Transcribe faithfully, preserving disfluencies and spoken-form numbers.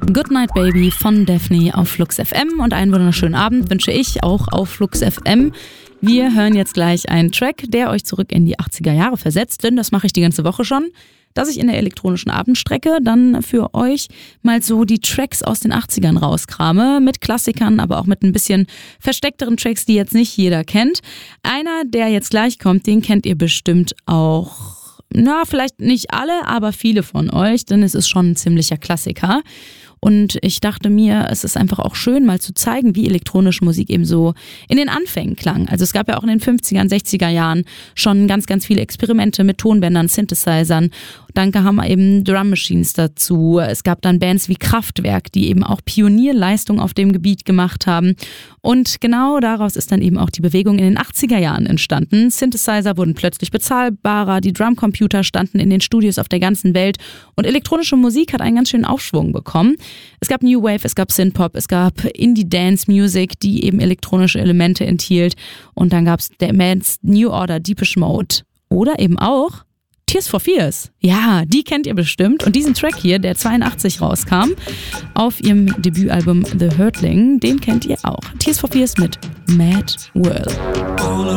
Goodnight Baby von Daphne auf Flux F M und einen wunderschönen Abend wünsche ich auch auf Flux F M. Wir hören jetzt gleich einen Track, der euch zurück in die achtziger Jahre versetzt, denn das mache ich die ganze Woche schon, dass ich in der elektronischen Abendstrecke dann für euch mal so die Tracks aus den achtzigern rauskrame, mit Klassikern, aber auch mit ein bisschen versteckteren Tracks, die jetzt nicht jeder kennt. Einer, der jetzt gleich kommt, den kennt ihr bestimmt auch, na, vielleicht nicht alle, aber viele von euch, denn es ist schon ein ziemlicher Klassiker. Und ich dachte mir, es ist einfach auch schön, mal zu zeigen, wie elektronische Musik eben so in den Anfängen klang. Also es gab ja auch in den fünfzigern, sechziger Jahren schon ganz, ganz viele Experimente mit Tonbändern, Synthesizern. Dann kamen eben Drum Machines dazu. Es gab dann Bands wie Kraftwerk, die eben auch Pionierleistung auf dem Gebiet gemacht haben. Und genau daraus ist dann eben auch die Bewegung in den achtziger Jahren entstanden. Synthesizer wurden plötzlich bezahlbarer, die Drumcomputer standen in den Studios auf der ganzen Welt und elektronische Musik hat einen ganz schönen Aufschwung bekommen. Es gab New Wave, es gab Synthpop, es gab Indie-Dance-Music, die eben elektronische Elemente enthielt. Und dann gab es der Bands New Order, Depeche Mode oder eben auch Tears for Fears. Ja, die kennt ihr bestimmt. Und diesen Track hier, der zweiundachtzig rauskam, auf ihrem Debütalbum The Hurtling, den kennt ihr auch. Tears for Fears mit Mad World.